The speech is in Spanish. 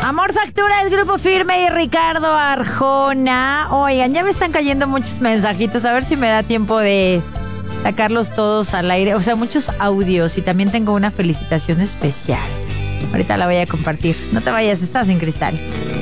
Amor Factura es Grupo Firme y Ricardo Arjona. Oigan, ya me están cayendo muchos mensajitos. A ver si me da tiempo de sacarlos todos al aire. O sea, muchos audios. Y también tengo una felicitación especial. Ahorita la voy a compartir. No te vayas, estás en Cristal.